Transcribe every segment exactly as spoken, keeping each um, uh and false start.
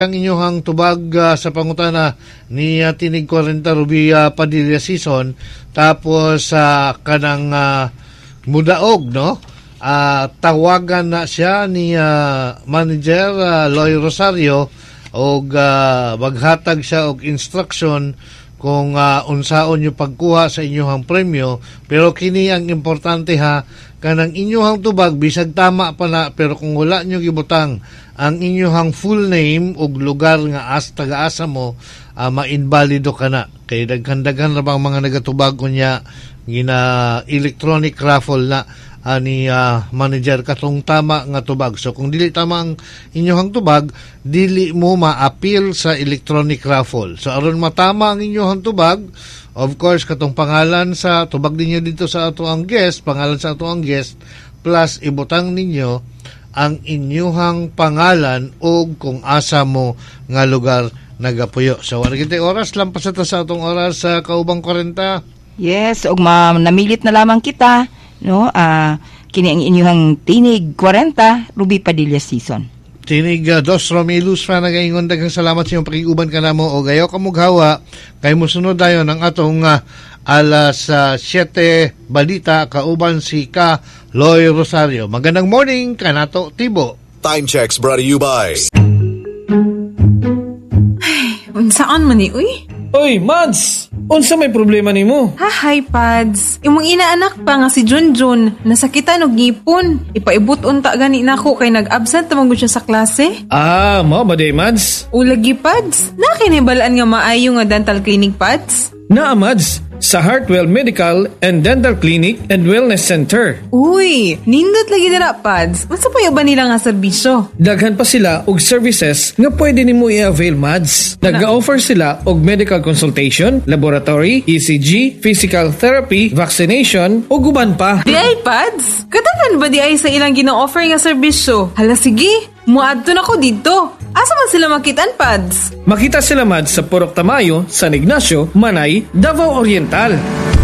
Ang inyong tubag uh, sa pangutana ni uh, Tinig forty Ruby uh, Padilla Season, tapos uh, kanang uh, mudaog, no? Uh, tawagan na siya ni uh, manager uh, Loy Rosario og uh, maghatag siya og instruction kung uh, unsaon yung pagkuha sa inyong premyo. Pero kini ang importante ha, kanang inyong tubag bisag tama pa na, pero kung wala nyo gibutang ang inyong full name ug lugar nga as taga-asa mo, uh, ma-invalido ka na. Kay daghan-daghan ra bang mga nagatubag kunya gina electronic raffle na uh, ni uh, manager katong tama nga tubag. So kung dili tama ang inyong tubag, dili mo ma-appeal sa electronic raffle. So aron matama ang inyong tubag, of course katong pangalan sa tubag ninyo dito sa ato ang guest, pangalan sa ato ang guest, plus ibutang ninyo ang inyuhang pangalan o kung asa mo nga lugar nagapuyo. So, wala kita oras, lampas ito sa atong oras sa Kaubang forty. Yes, og ma namilit na lamang kita, no? Ah, uh, kini ang inyuhang Tinig forty, Ruby Padilla Season. Tinig uh, Dos Romilus fa nagaingon, daghang salamat sa iyong pakiguban kanamo o gayo ka mughawa kay mosunod dayon ang atong uh, alas uh, siyete balita kauban si Ka Loy Rosario. Magandang morning kanato Tibo. Time checks brought to you by Ay, unsaan man ni uy? Oy, Mads! Unsa may problema nimo? Ha, hi, Pads. Imong inaanak pa nga si Junjun. Nasakitan og ngipon. Ipaibot unta gani nako kay nag-absent tamang siya sa klase. Ah, mo ba day, Mads? O lagi, Pads. Nakinibalaan nga maayo nga dental clinic, Pads? Naa, Mads. Sa Heartwell Medical and Dental Clinic and Wellness Center. Uy, nindot lagi dira, Pads. Unsa pa ba nila nga serbisyo? Daghan pa sila og services nga pwede nimo i-avail, Mads. Nag-offer sila og medical consultation, laboratory, E C G, physical therapy, vaccination ug uban pa. Di ay, Pads? Katagan ba di ay sa ilang gina-offer nga serbisyo? Hala, sige. Muadto na ko dito. Asa man sila makitaan, Pads? Makita sila, Mads, sa Purok Tamayo, San Ignacio, Manay, Davao Oriental.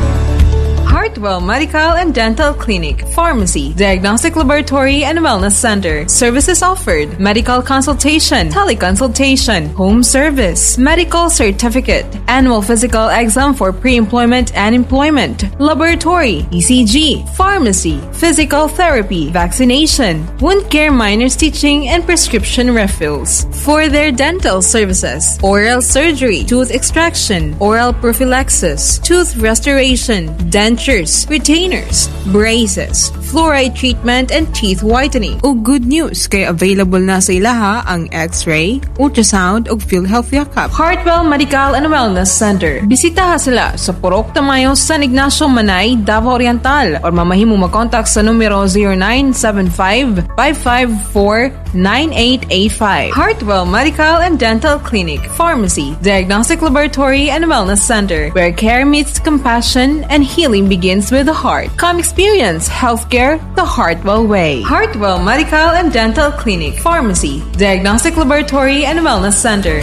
Heartwell Medical and Dental Clinic, Pharmacy, Diagnostic Laboratory and Wellness Center. Services offered: medical consultation, teleconsultation, home service, medical certificate, annual physical exam for pre-employment and employment, laboratory, E C G, pharmacy, physical therapy, vaccination, wound care, minor stitching, and prescription refills. For their dental services: oral surgery, tooth extraction, oral prophylaxis, tooth restoration, dentures, retainers, braces, fluoride treatment, and teeth whitening. O good news, kay available na sa ilaha ang X-ray, ultrasound, ug PhilHealth Yakap. Heartwell Medical and Wellness Center. Bisitaha sila sa Purok Tamayo, San Ignacio, Manay, Davao Oriental, or mamahimo mag-contact sa numero zero nine seven five, five five four, nine eight eight five. Heartwell Medical and Dental Clinic, Pharmacy, Diagnostic Laboratory and Wellness Center, where care meets compassion and healing begins with the heart. Come experience healthcare the Heartwell way. Heartwell Medical and Dental Clinic, Pharmacy, Diagnostic Laboratory and Wellness Center.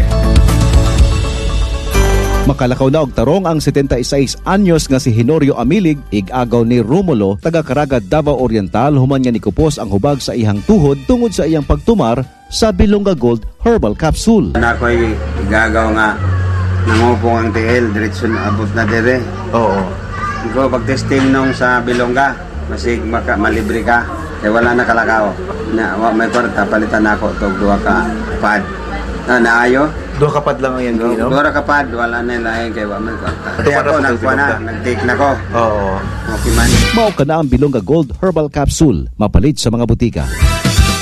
Makalakaw na og tarong ang seventy-six anyos nga si Henorio Amilig, ig-agaw ni Romulo, taga Caraga, Davao Oriental, human niya nikupos ang hubag sa ihang tuhod tungod sa iyang pagtumar sa Bilonga Gold Herbal Capsule. Nakoy igagaw nga nangupong ang T L diretso abot na dire. Oo. Ikaw pag-testing nung sa Bilonga, masig maka malibre ka. Kaya wala na kalakaw. Na wa may kwarta palitan nako tog duha ka pad. Na naayo. Duha ka pad lang ang yan, no? Duha ka pad, wala na lain kay wa man kwarta. Kaya ako nagkuha na, nag-take na ko. Oo. Okay man. Mao ka na ang Bilonga Gold Herbal Capsule, mapalit sa mga butika.